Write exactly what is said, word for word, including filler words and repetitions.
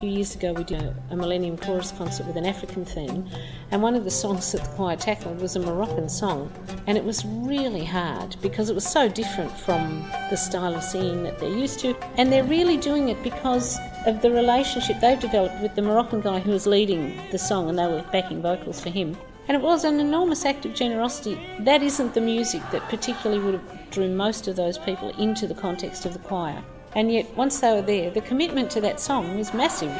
A few years ago we did a, a Millennium Chorus concert with an African theme, and one of the songs that the choir tackled was a Moroccan song, and it was really hard because it was so different from the style of singing that they're used to, and they're really doing it because of the relationship they've developed with the Moroccan guy who was leading the song, and they were backing vocals for him. And it was an enormous act of generosity. That isn't the music that particularly would have drew most of those people into the context of the choir. And yet, once they were there, the commitment to that song was massive.